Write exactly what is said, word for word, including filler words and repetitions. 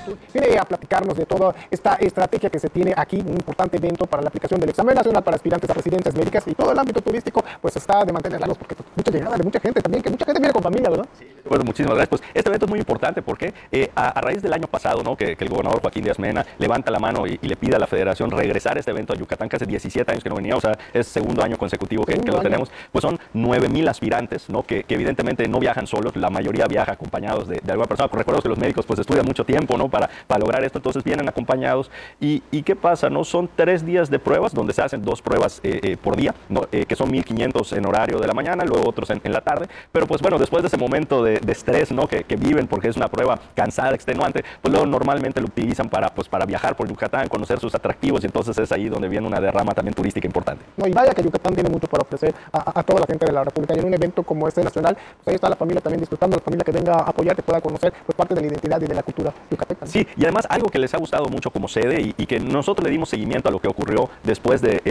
Viene a platicarnos de toda esta estrategia que se tiene aquí, un importante evento para la aplicación del examen nacional para aspirantes a residencias médicas y todo el ámbito turístico, pues está de mantenerlos porque pues, mucha llegada de mucha gente también, que mucha gente viene con familia, ¿verdad? Sí, bueno, muchísimas gracias. Pues este evento es muy importante porque eh, a, a raíz del año pasado, ¿no? que, que el gobernador Joaquín Díaz Mena levanta la mano y, y le pide a la federación regresar a este evento a Yucatán, que hace diecisiete años que no venía, o sea, es segundo año consecutivo que, que lo tenemos, pues son nueve mil aspirantes, ¿no? que, que evidentemente no viajan solos, la mayoría viaja acompañados de, de alguna persona, pero recuerdo que los médicos pues estudian mucho tiempo, ¿no? para, para lograr esto, entonces vienen acompañados. ¿Y, y qué pasa? ¿no? Son tres días de pruebas, donde se hacen dos pruebas eh, eh, por día, ¿no? eh, que son mil quinientos en horario de la mañana, luego otros en, en la tarde, pero pues bueno, después de ese momento de, de estrés, ¿no? que, que viven, porque es una prueba cansada, extenuante, pues luego normalmente lo utilizan para, pues, para viajar por Yucatán, conocer sus atractivos, y entonces es ahí donde viene una derrama también turística importante. No, y vaya que Yucatán tiene mucho para ofrecer a, a toda la gente de la República, y en un evento como este nacional, pues ahí está la familia también disfrutando, la familia que venga a apoyar, que pueda conocer pues parte de la identidad y de la cultura yucateca. Sí, y además algo que les ha gustado mucho como sede y, y que nosotros le dimos seguimiento a lo que ocurrió después del